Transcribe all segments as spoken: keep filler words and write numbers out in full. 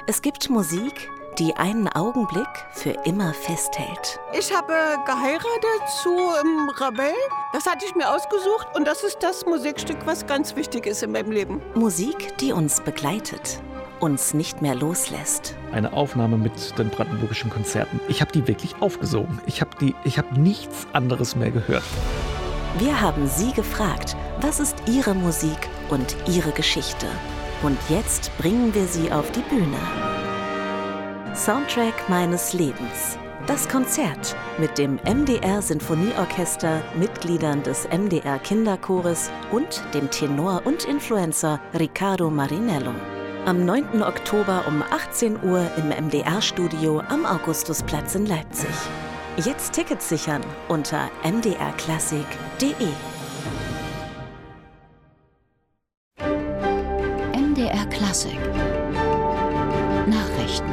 Es gibt Musik, die einen Augenblick für immer festhält. Ich habe geheiratet zu ähm, Ravel. Das hatte ich mir ausgesucht und das ist das Musikstück, was ganz wichtig ist in meinem Leben. Musik, die uns begleitet, uns nicht mehr loslässt. Eine Aufnahme mit den brandenburgischen Konzerten. Ich habe die wirklich aufgesogen. Ich habe die, ich habe nichts anderes mehr gehört. Wir haben Sie gefragt, was ist Ihre Musik und Ihre Geschichte? Und jetzt bringen wir Sie auf die Bühne. Soundtrack meines Lebens. Das Konzert mit dem M D R Sinfonieorchester, Mitgliedern des M D R Kinderchores und dem Tenor und Influencer Riccardo Marinello. Am neunten Oktober um achtzehn Uhr im M D R-Studio am Augustusplatz in Leipzig. Jetzt Tickets sichern unter m d r klassik punkt d e. M D R Klassik Nachrichten.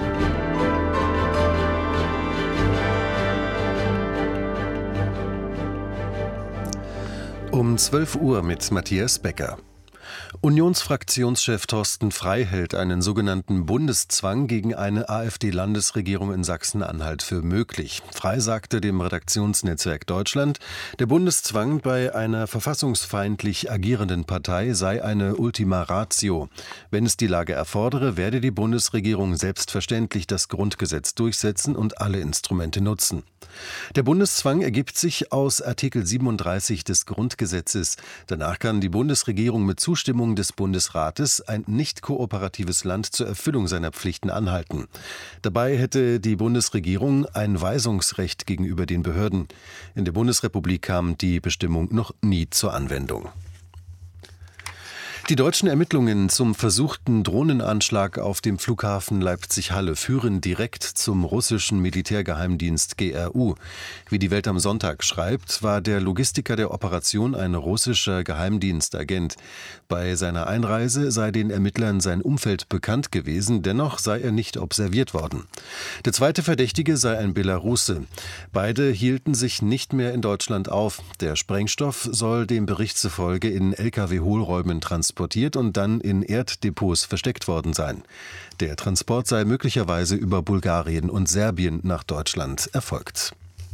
Um zwölf Uhr mit Matthias Becker. Unionsfraktionschef Thorsten Frey hält einen sogenannten Bundeszwang gegen eine AfD-Landesregierung in Sachsen-Anhalt für möglich. Frey sagte dem Redaktionsnetzwerk Deutschland, der Bundeszwang bei einer verfassungsfeindlich agierenden Partei sei eine Ultima Ratio. Wenn es die Lage erfordere, werde die Bundesregierung selbstverständlich das Grundgesetz durchsetzen und alle Instrumente nutzen. Der Bundeszwang ergibt sich aus Artikel siebenunddreißig des Grundgesetzes. Danach kann die Bundesregierung mit Zustimmung des Bundesrates ein nicht kooperatives Land zur Erfüllung seiner Pflichten anhalten. Dabei hätte die Bundesregierung ein Weisungsrecht gegenüber den Behörden. In der Bundesrepublik kam die Bestimmung noch nie zur Anwendung. Die deutschen Ermittlungen zum versuchten Drohnenanschlag auf dem Flughafen Leipzig-Halle führen direkt zum russischen Militärgeheimdienst G R U. Wie die Welt am Sonntag schreibt, war der Logistiker der Operation ein russischer Geheimdienstagent. Bei seiner Einreise sei den Ermittlern sein Umfeld bekannt gewesen, dennoch sei er nicht observiert worden. Der zweite Verdächtige sei ein Belarusse. Beide hielten sich nicht mehr in Deutschland auf. Der Sprengstoff soll dem Bericht zufolge in L K W-Hohlräumen transportiert und dann in Erddepots versteckt worden sein. Der Transport sei möglicherweise über Bulgarien und Serbien nach Deutschland erfolgt.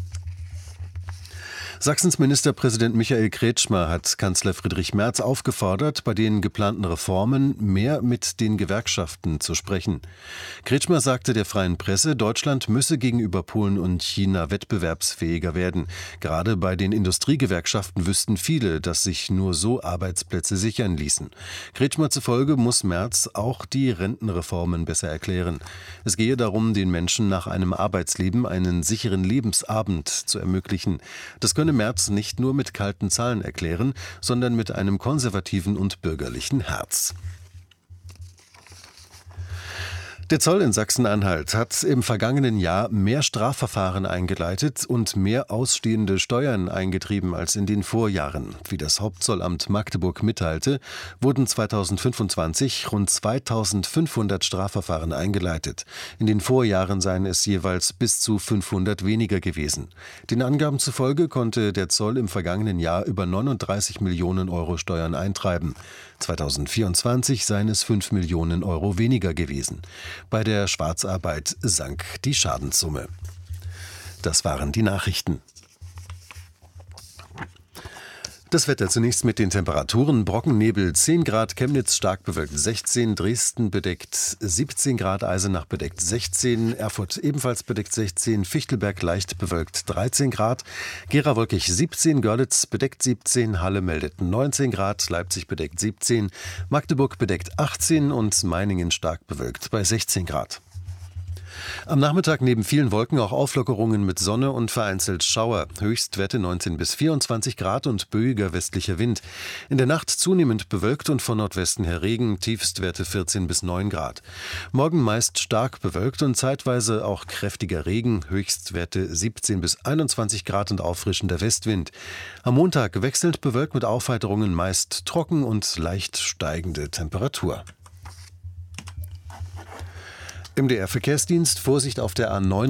Sachsens Ministerpräsident Michael Kretschmer hat Kanzler Friedrich Merz aufgefordert, bei den geplanten Reformen mehr mit den Gewerkschaften zu sprechen. Kretschmer sagte der Freien Presse, Deutschland müsse gegenüber Polen und China wettbewerbsfähiger werden. Gerade bei den Industriegewerkschaften wüssten viele, dass sich nur so Arbeitsplätze sichern ließen. Kretschmer zufolge muss Merz auch die Rentenreformen besser erklären. Es gehe darum, den Menschen nach einem Arbeitsleben einen sicheren Lebensabend zu ermöglichen. Das könne Merz nicht nur mit kalten Zahlen erklären, sondern mit einem konservativen und bürgerlichen Herz. Der Zoll in Sachsen-Anhalt hat im vergangenen Jahr mehr Strafverfahren eingeleitet und mehr ausstehende Steuern eingetrieben als in den Vorjahren. Wie das Hauptzollamt Magdeburg mitteilte, wurden zweitausendfünfundzwanzig rund zweitausendfünfhundert Strafverfahren eingeleitet. In den Vorjahren seien es jeweils bis zu fünfhundert weniger gewesen. Den Angaben zufolge konnte der Zoll im vergangenen Jahr über neununddreißig Millionen Euro Steuern eintreiben. zweitausendvierundzwanzig seien es fünf Millionen Euro weniger gewesen. Bei der Schwarzarbeit sank die Schadenssumme. Das waren die Nachrichten. Das Wetter zunächst mit den Temperaturen. Brockennebel zehn Grad, Chemnitz stark bewölkt sechzehn, Dresden bedeckt siebzehn Grad, Eisenach bedeckt sechzehn, Erfurt ebenfalls bedeckt sechzehn, Fichtelberg leicht bewölkt dreizehn Grad, Gera wolkig siebzehn, Görlitz bedeckt siebzehn, Halle meldet neunzehn Grad, Leipzig bedeckt siebzehn, Magdeburg bedeckt achtzehn und Meiningen stark bewölkt bei sechzehn Grad. Am Nachmittag neben vielen Wolken auch Auflockerungen mit Sonne und vereinzelt Schauer. Höchstwerte neunzehn bis vierundzwanzig Grad und böiger westlicher Wind. In der Nacht zunehmend bewölkt und von Nordwesten her Regen, Tiefstwerte vierzehn bis neun Grad. Morgen meist stark bewölkt und zeitweise auch kräftiger Regen, Höchstwerte siebzehn bis einundzwanzig Grad und auffrischender Westwind. Am Montag wechselnd bewölkt mit Aufheiterungen, meist trocken und leicht steigende Temperatur. M D R Verkehrsdienst, Vorsicht auf der A neun